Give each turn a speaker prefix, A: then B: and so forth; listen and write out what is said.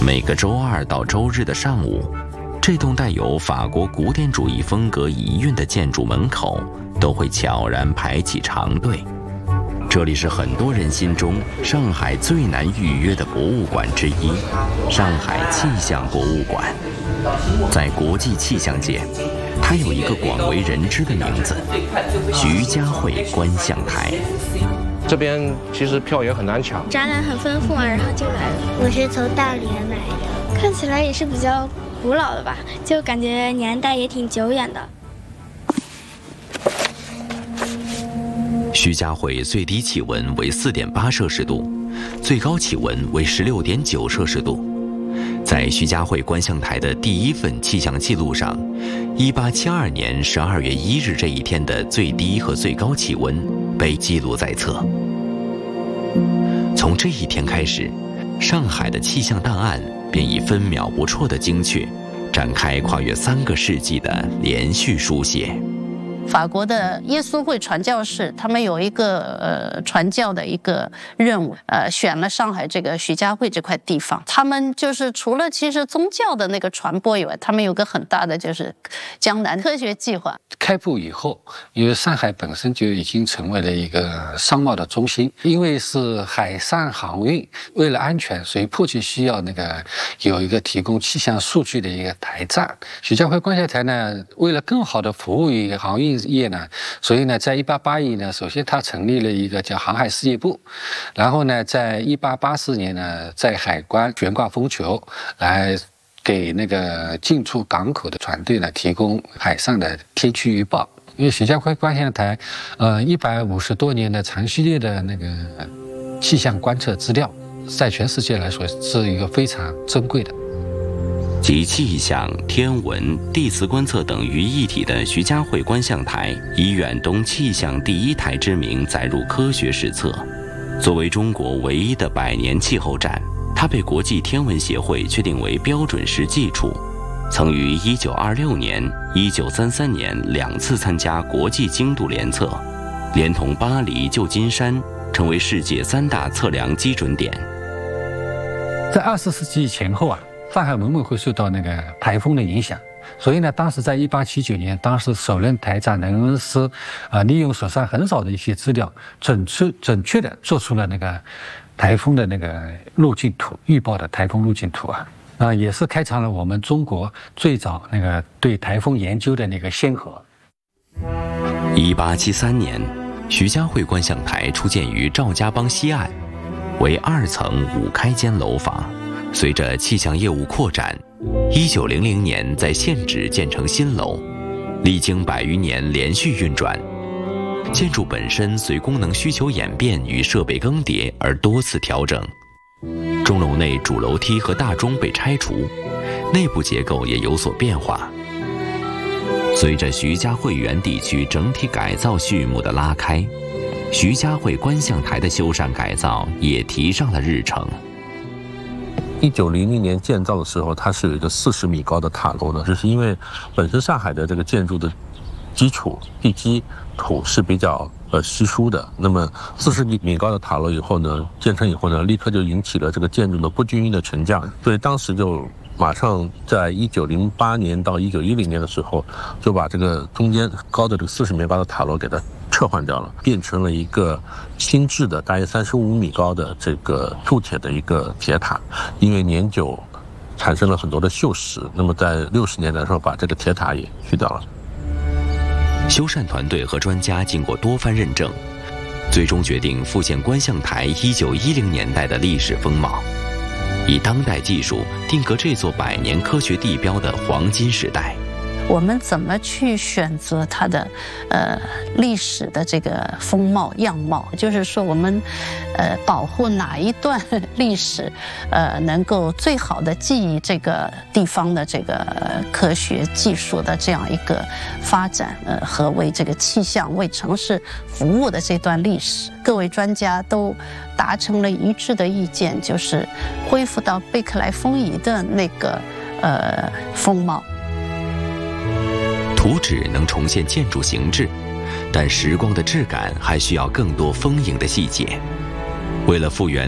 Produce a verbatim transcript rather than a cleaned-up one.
A: 每个周二到周日的上午，这栋带有法国古典主义风格遗韵的建筑门口都会悄然排起长队。这里是很多人心中上海最难预约的博物馆之一——上海气象博物馆。在国际气象界，它有一个广为人知的名字——徐家汇观象台。
B: 这边其实票也很难抢，
C: 展览很丰富啊，然后就来了。
D: 我是从大连来的，
C: 看起来也是比较古老的吧，就感觉年代也挺久远的。
A: 徐家汇最低气温为 四点八摄氏度，最高气温为 十六点九摄氏度。在徐家汇观象台的第一份气象记录上，一八七二年十二月一日这一天的最低和最高气温被记录在册。从这一天开始，上海的气象档案便以分秒不辍的精确，展开跨越三个世纪的连续书写。
E: 法国的耶稣会传教士，他们有一个呃传教的一个任务，呃，选了上海这个徐家汇这块地方。他们就是除了其实宗教的那个传播以外，他们有个很大的就是江南科学计划。
F: 开埠以后，因为上海本身就已经成为了一个商贸的中心，因为是海上航运，为了安全，所以迫切需要那个有一个提供气象数据的一个台站。徐家汇观象台呢，为了更好的服务于航运业呢，所以呢，在一八八一呢，首先他成立了一个叫航海事业部，然后呢，在一八八四年呢，在海关悬挂风球，来给那个进出港口的船队呢提供海上的天气预报。因为徐家汇观象台，呃，一百五十多年的长系列的那个气象观测资料，在全世界来说是一个非常珍贵的。
A: 集气象、天文、地磁观测等于一体的徐家汇观象台，以远东气象第一台之名载入科学史册。作为中国唯一的百年气候站，它被国际天文协会确定为标准实际处，曾于一九二六年、一九三三年两次参加国际精度联测，连同巴黎、旧金山，成为世界三大测量基准点。
F: 在二十世纪前后啊，上海往往会受到那个台风的影响，所以呢，当时在一八七九年，当时首任台长任恩斯啊、呃，利用手上很少的一些资料，准确准确的做出了那个台风的那个路径图，预报的台风路径图啊，啊、呃，也是开创了我们中国最早那个对台风研究的那个先河。
A: 一八七三年，徐家汇观象台出建于赵家浜西岸，为二层五开间楼房。随着气象业务扩展，一九零零年在现址建成新楼，历经百余年连续运转，建筑本身随功能需求演变与设备更迭而多次调整。钟楼内主楼梯和大钟被拆除，内部结构也有所变化。随着徐家汇园地区整体改造序幕的拉开，徐家汇观象台的修缮改造也提上了日程。
G: 一九零零年建造的时候，它是有一个四十米高的塔楼的，这是因为本身上海的这个建筑的基础地基土是比较呃稀疏的。那么四十米高的塔楼以后呢，建成以后呢，立刻就引起了这个建筑的不均匀的沉降，所以当时就马上在一九零八年到一九一零年的时候，就把这个中间高的这个四十米高的塔楼给它撤换掉了，变成了一个新制的大约三十五米高的这个铸铁的一个铁塔。因为年久产生了很多的锈蚀，那么在六十年代的时候把这个铁塔也去掉了。
A: 修缮团队和专家经过多番认证，最终决定复现观象台一九一零年代的历史风貌，以当代技术定格这座百年科学地标的黄金时代。
E: 我们怎么去选择它的呃历史的这个风貌样貌？就是说，我们呃保护哪一段历史，呃能够最好的记忆这个地方的这个科学技术的这样一个发展，呃和为这个气象、为城市服务的这段历史，各位专家都达成了一致的意见，就是恢复到贝克莱风仪的那个呃风貌。
A: 图纸能重现建筑形制，但时光的质感还需要更多丰盈的细节。为了复原